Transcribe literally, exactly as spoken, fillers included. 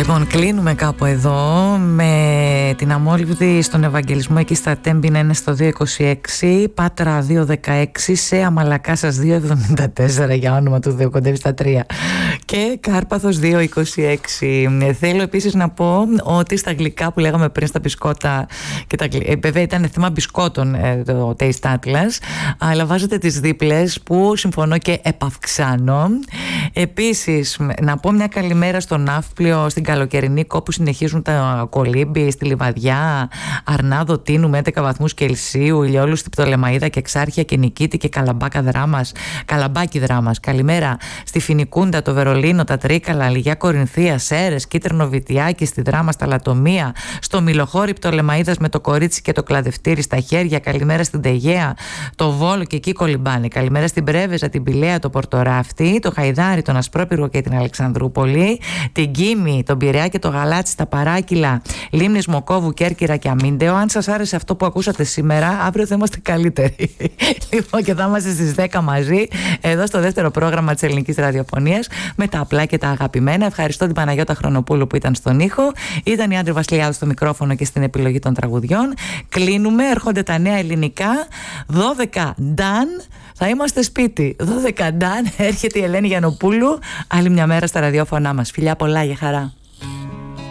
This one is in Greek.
Λοιπόν, κλείνουμε κάπου εδώ με την Αμόλυβδη στον Ευαγγελισμό εκεί στα Τέμπη να είναι στο δύο είκοσι έξι, Πάτρα δύο δεκαέξι, σε Αμαλακάσας δύο εβδομήντα τέσσερα για όνομα του Θεού, κοντεύει στα τρία, και Κάρπαθος δύο είκοσι έξι. Θέλω επίσης να πω ότι στα γλυκά που λέγαμε πριν, στα μπισκότα και τα γλυκά, βέβαια ήταν θέμα μπισκότων το Taste Atlas, αλλά βάζετε τις δίπλες που συμφωνώ και επαυξάνω. Επίσης να πω μια καλημέρα στο Ναύπλιο, στην καλοκαιρινή κόπου συνεχίζουν τα κολύμπη, στη Λιβαδιά, Αρνάδο Τίνου με έντεκα βαθμούς Κελσίου, Ηλιόλου στη Πτολεμαΐδα και Εξάρχεια και Νικήτη και Καλαμπάκα Δράμας, Καλαμπάκι Δράμας. Καλημέρα στη Φινικούντα, το Βερολίνο, τα Τρίκαλα, Λιγιά Κορινθία, Σέρες, Κίτρινο Βιτιάκι, στη Δράμα, στα Λατομεία, στο Μιλοχώρι Πτολεμαΐδας με το κορίτσι και το κλαδευτήρι στα χέρια. Καλημέρα στην Τεγέα, το Βόλο και εκεί κολυμπάνε. Καλημέρα στην Πρέβεζα, την Πηλαία, το Πορτοράφτη, το Χαϊδάρι, τον Ασπρόπυργο και την Αλεξανδρούπολη, την Κίμη, τον Πειραιά και το Γαλάτσι, τα Παράκυλα, Λίμνης, Μοκόβου, Κέρκυρα και Αμίντεο. Αν σας άρεσε αυτό που ακούσατε σήμερα, αύριο θα είμαστε καλύτεροι. Λοιπόν, και θα είμαστε στις δέκα μαζί, εδώ στο δεύτερο πρόγραμμα της Ελληνικής Ραδιοφωνίας, με τα απλά και τα αγαπημένα. Ευχαριστώ την Παναγιώτα Χρονοπούλου που ήταν στον ήχο. Ήταν η Άντρη Βασιλιάδου στο μικρόφωνο και στην επιλογή των τραγουδιών. Κλείνουμε, έρχονται τα νέα ελληνικά. δώδεκα Νταν, θα είμαστε σπίτι. δώδεκα Νταν, έρχεται η Ελένη Γιαννοπούλου. Άλλη μια μέρα στα ραδιόφωνά μας. Φιλιά πολλά, για χαρά.